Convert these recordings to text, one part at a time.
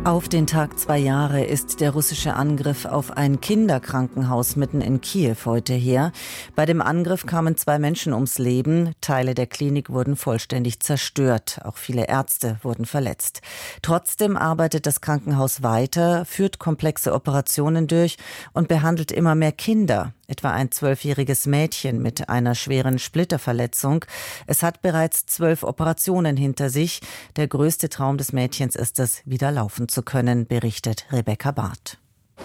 Auf den Tag 2 Jahre ist der russische Angriff auf ein Kinderkrankenhaus mitten in Kiew heute her. Bei dem Angriff kamen 2 Menschen ums Leben. Teile der Klinik wurden vollständig zerstört. Auch viele Ärzte wurden verletzt. Trotzdem arbeitet das Krankenhaus weiter, führt komplexe Operationen durch und behandelt immer mehr Kinder. Etwa ein 12-jähriges Mädchen mit einer schweren Splitterverletzung. Es hat bereits 12 Operationen hinter sich. Der größte Traum des Mädchens ist es, wieder laufen zu können, berichtet Rebecca Barth.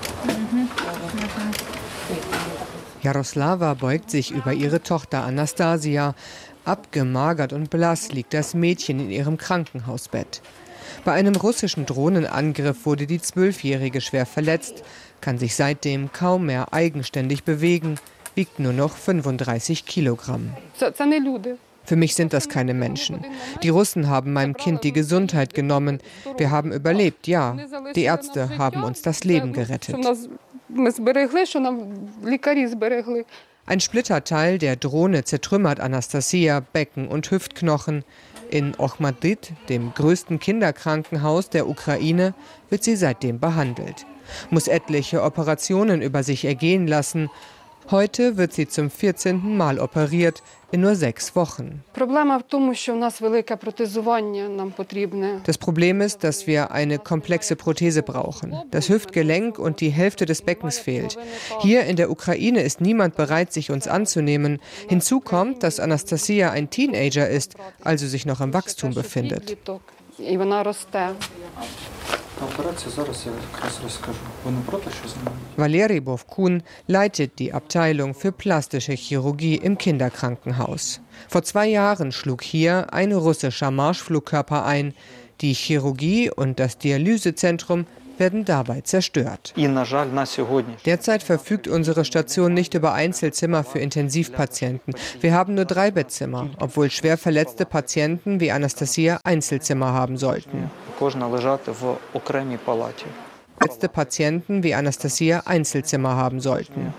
Jaroslava beugt sich über ihre Tochter Anastasia. Abgemagert und blass liegt das Mädchen in ihrem Krankenhausbett. Bei einem russischen Drohnenangriff wurde die 12-Jährige schwer verletzt, kann sich seitdem kaum mehr eigenständig bewegen, wiegt nur noch 35 Kilogramm. Für mich sind das keine Menschen. Die Russen haben meinem Kind die Gesundheit genommen. Wir haben überlebt, ja. Die Ärzte haben uns das Leben gerettet. Ein Splitterteil der Drohne zertrümmert Anastasia Becken und Hüftknochen. In Ochmatdyt, dem größten Kinderkrankenhaus der Ukraine, wird sie seitdem behandelt. Muss etliche Operationen über sich ergehen lassen. Heute wird sie zum 14. Mal operiert, in nur 6 Wochen. Das Problem ist, dass wir eine komplexe Prothese brauchen. Das Hüftgelenk und die Hälfte des Beckens fehlt. Hier in der Ukraine ist niemand bereit, sich uns anzunehmen. Hinzu kommt, dass Anastasia ein Teenager ist, also sich noch im Wachstum befindet. Valeri Bovkun leitet die Abteilung für plastische Chirurgie im Kinderkrankenhaus. Vor 2 Jahren schlug hier ein russischer Marschflugkörper ein. Die Chirurgie und das Dialysezentrum werden dabei zerstört. Derzeit verfügt unsere Station nicht über Einzelzimmer für Intensivpatienten. Wir haben nur 3 Bettzimmer, obwohl schwer verletzte Patienten wie Anastasia Einzelzimmer haben sollten. Verletzte Patienten wie Anastasia Einzelzimmer haben sollten.